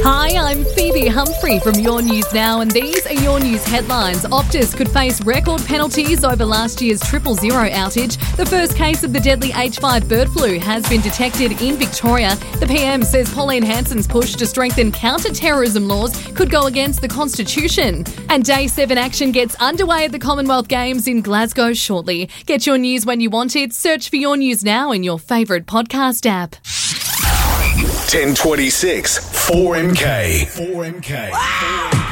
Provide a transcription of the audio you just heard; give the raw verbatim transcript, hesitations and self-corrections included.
Hi, I'm Phoebe Humphrey from Your News Now, and these are Your News headlines. Optus could face record penalties over last year's triple zero outage. The first case of the deadly H five bird flu has been detected in Victoria. The P M says Pauline Hanson's push to strengthen counter-terrorism laws could go against the Constitution. And Day seven action gets underway at the Commonwealth Games in Glasgow shortly. Get your news when you want it. Search for Your News Now in your favourite podcast app. ten twenty-six, four M K. four M K.